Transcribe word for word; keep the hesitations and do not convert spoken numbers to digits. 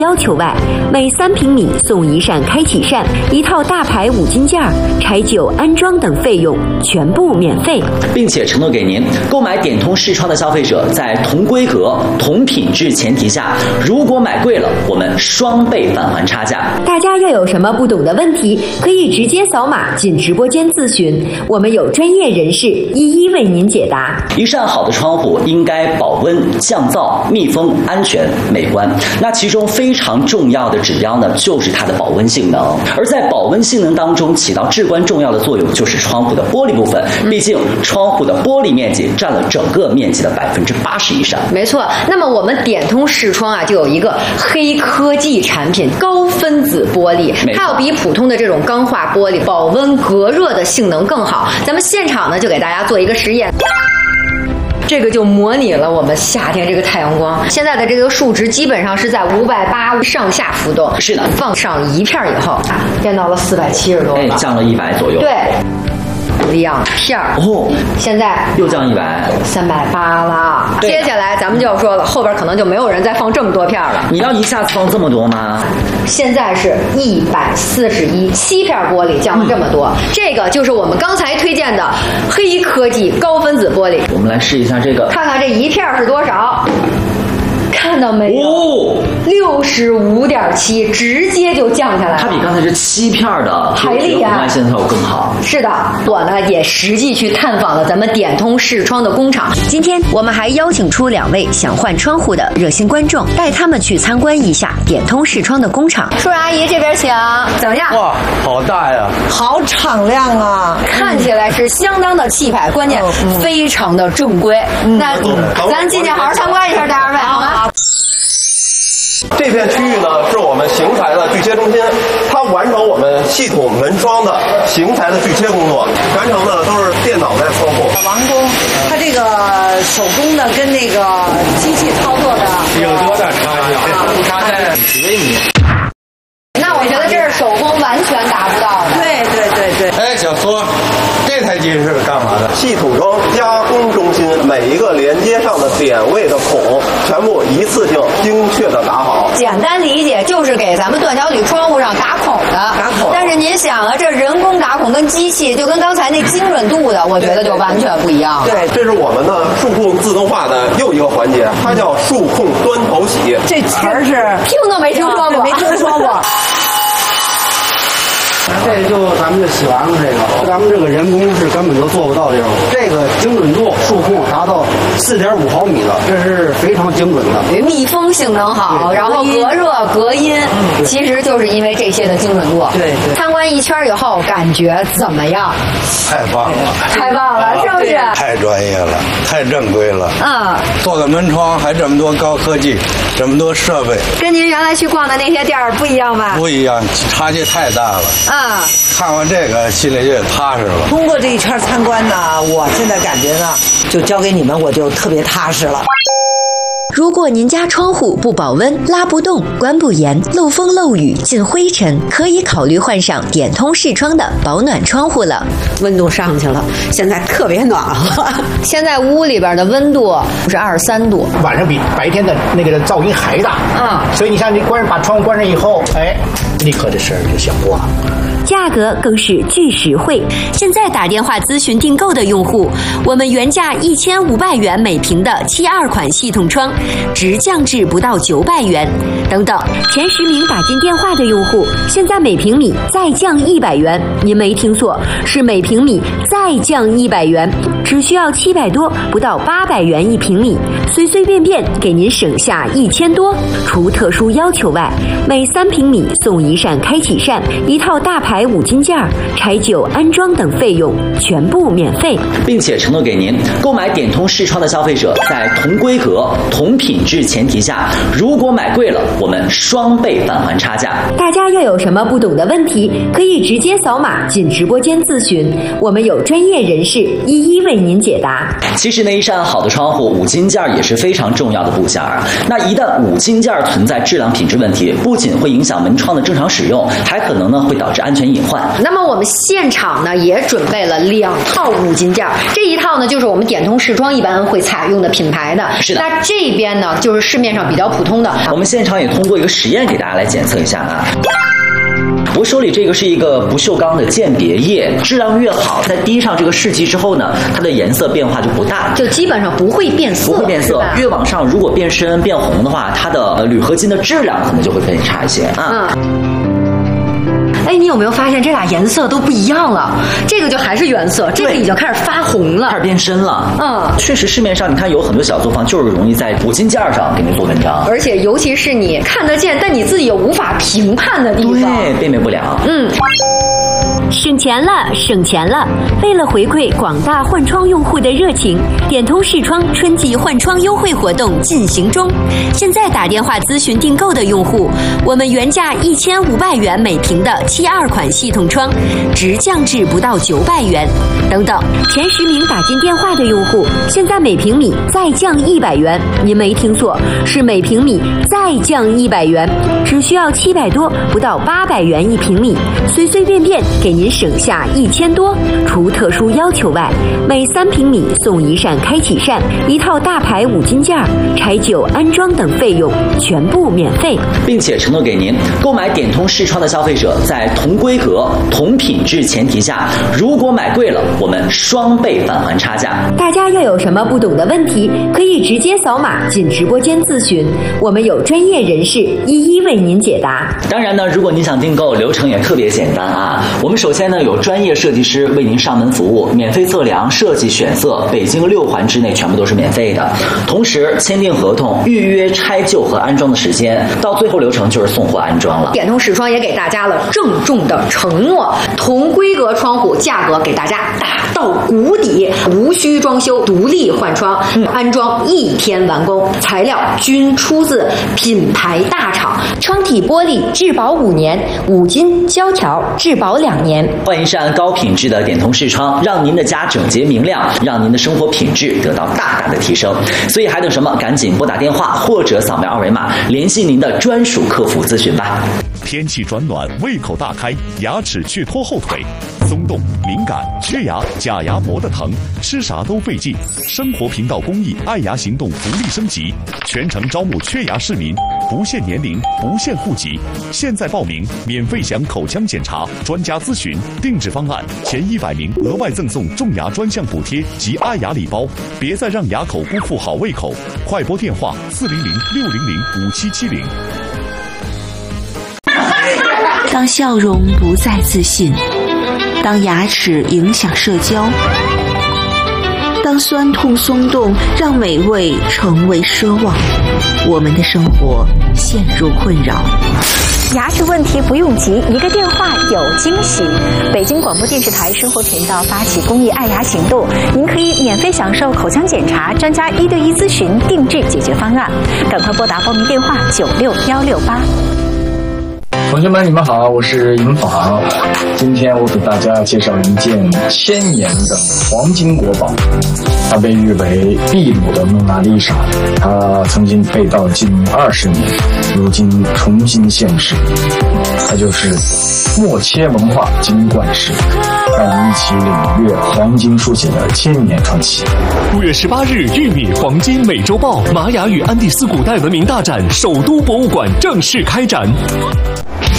要求外，每三平米送一扇开启扇、一套大牌五金件、拆旧、安装等费用全部免费， 并且承诺给您购买点通视窗的消费者，在同规格、同品质前提下，如果买贵了，我们双倍返还差价。 大家要有什么不懂的问题，可以直接扫码进直播间咨询，我们有专业人士一一为您解答。 一扇好的窗户应该保温、降噪、密封、安全、美观。那其中非常重要的指标呢，就是它的保温性能。而在保温性能当中，起到至关重要的作用就是窗户的玻璃部分。毕竟窗户的玻璃面积占了整个面积的百分之八十以上。 没错。那么我们点通视窗啊，就有一个黑科技产品——高分子玻璃，它要比普通的这种钢化玻璃保温隔热的性能更好。咱们现场呢，就给大家做一个实验。这个就模拟了我们夏天这个太阳光，现在的这个数值基本上是在五百八上下浮动。 是的， 放上一片以后，变到了四百七十多， 哎，降了一百左右。 对。两片哦， 现在又降一百， 三百八了。接下来咱们就要说了，后边可能就没有人再放这么多片了。 你要一下子放这么多吗？ 现在是一百四十一，七片玻璃降了这么多，嗯、这个就是我们刚才推荐的黑科技高分子玻璃。 我们来试一下这个， 看看这一片是多少。看到没有？ 哦， 六十五点七，直接就降下来了。 它比刚才这七片的还厉害， 红外线效果更好。 是的，我呢也实际去探访了咱们点通视窗的工厂。 今天我们还邀请出两位想换窗户的热心观众，带他们去参观一下点通视窗的工厂。 叔叔阿姨这边请，怎么样？ 哇，好大呀， 好敞亮啊！ 看起来是相当的气派，关键非常的正规。嗯、那、嗯、咱进去好好参观一下，这二位好吗？ 这片区域呢，是我们邢台的锯切中心，它完成我们系统门窗的邢台的锯切工作，全程呢都是电脑在操控。 王工，它这个手工的跟那个机器操作的有多大差距？差在几微米。 那我觉得这是手工完全达不到的。 对对对对。 哎，小苏，这台机是干嘛的？系统装加工中心，每一个连接上的点位的孔，全部一次性精确的打好。 简单理解就是给咱们断桥铝窗户上打孔的。 打孔。 但是您想啊，这人工打孔跟机器，就跟刚才那精准度的，我觉得就完全不一样了。 对，这是我们的数控自动化的又一个环节，它叫数控端头洗。 这词儿是听都没听说过， 没听说过。 这就咱们这洗完了，这个咱们这个人工是根本就做不到这种，这个精准度数控达到四点五毫米的，这是非常精准的。 密封性能好，然后隔热隔音，嗯、其实就是因为这些的精准度。 对， 参观一圈以后感觉怎么样？ 太棒了， 太棒了，是不是？ 太专业了，太正规了。 嗯， 做个门窗还这么多高科技，这么多设备， 跟您原来去逛的那些店儿不一样吧？ 不一样，差距太大了。 嗯， 看完这个心里就踏实了。 通过这一圈参观呢，我现在感觉呢，就交给你们，我就特别踏实了。 如果您家窗户不保温、拉不动、关不严、漏风漏雨、进灰尘，可以考虑换上点通视窗的保暖窗户了。 温度上去了，现在特别暖和。 现在屋里边的温度是二十三度， 晚上比白天的那个噪音还大。 嗯， 所以你像你关把窗户关上以后，哎，立刻这事儿就小过了。 价格更是巨实惠，现在打电话咨询订购的用户，我们原价一千五百元每平的七二款系统窗，直降至不到九百元。等等，前十名打进电话的用户，现在每平米再降一百元。您没听错，是每平米再降一百元，只需要七百多，不到八百元一平米，随随便便给您省下一千多。除特殊要求外，每三平米送一扇开启扇，一套大牌五金件、拆旧、安装等费用全部免费， 并且承诺给您购买点通视窗的消费者，在同规格、同品质前提下，如果买贵了，我们双倍返还差价。 大家要有什么不懂的问题，可以直接扫码进直播间咨询，我们有专业人士一一为您解答。 其实呢，一扇好的窗户，五金件也是非常重要的部件啊。那一旦五金件存在质量品质问题，不仅会影响门窗的正常使用，还可能呢会导致安全全隐患。 那么我们现场呢也准备了两套五金件，这一套呢就是我们点通视窗一般会采用的品牌的， 是的。 那这边呢就是市面上比较普通的。 我们现场也通过一个实验给大家来检测一下啊。我手里这个是一个不锈钢的鉴别液，质量越好，在滴上这个试剂之后呢，它的颜色变化就不大， 就基本上不会变色， 不会变色。越往上，如果变深变红的话，它的铝合金的质量可能就会更差一些啊。 嗯。哎，你有没有发现这俩颜色都不一样了？这个就还是原色，这个已经开始发红了， 开始变深了。 嗯， 确实市面上你看有很多小作坊就是容易在五金件上给你做文章， 而且尤其是你看得见，但你自己也无法评判的地方， 对，辨别不了。 嗯。 省钱了，省钱了！为了回馈广大换窗用户的热情，点通视窗春季换窗优惠活动进行中。现在打电话咨询订购的用户，我们原价一千五百元每平的七二款系统窗，直降至不到九百元。等等，前十名打进电话的用户，现在每平米再降一百元。您没听错，是每平米再降一百元，只需要七百多，不到八百元一平米，随随便便给您省下一千多。除特殊要求外，每三平米送一扇开启扇，一套大牌五金件，拆旧安装等费用全部免费， 并且承诺给您购买点通视窗的消费者，在同规格、同品质前提下，如果买贵了，我们双倍返还差价。 大家要有什么不懂的问题，可以直接扫码进直播间咨询，我们有专业人士一一为您解答。 当然呢，如果你想订购，流程也特别简单啊。我们首先呢有专业设计师为您上门服务，免费测量、设计、选色，北京六环之内全部都是免费的。同时签订合同、预约拆旧和安装的时间，到最后流程就是送货安装了。 点通视窗也给大家了郑重的承诺，同规格窗户价格给大家打到谷底，无需装修，独立换窗，嗯、安装一天完工，材料均出自品牌大厂， 窗体玻璃质保五年，五金胶条质保两年。 换一扇高品质的点通视窗，让您的家整洁明亮，让您的生活品质得到大大的提升。所以还等什么？赶紧拨打电话或者扫描二维码联系您的专属客服咨询吧。 天气转暖，胃口大开，牙齿却拖后腿，松动、敏感、缺牙、假牙磨得疼，吃啥都费劲。生活频道公益爱牙行动福利升级，全程招募缺牙市民，不限年龄，不限户籍。现在报名，免费享口腔检查、专家咨询、定制方案，前一百名额外赠送种牙专项补贴及爱牙礼包。别再让牙口辜负好胃口，快拨电话四零零六零零五七七零。 当笑容不再自信，当牙齿影响社交，当酸痛松动让美味成为奢望，我们的生活陷入困扰。 牙齿问题不用急，一个电话有惊喜。北京广播电视台生活频道发起公益爱牙行动，您可以免费享受口腔检查、专家一对一咨询、定制解决方案。赶快拨打报名电话九六幺六八。 同学们，你们好，我是尹昉。今天我给大家介绍一件千年的黄金国宝，它被誉为秘鲁的蒙娜丽莎，它曾经被盗近二十年，如今重新现世。它就是墨切文化金冠石，让我们一起领略黄金书写的千年传奇。 五月十八日，玉米黄金美洲豹玛雅与安第斯古代文明大展首都博物馆正式开展。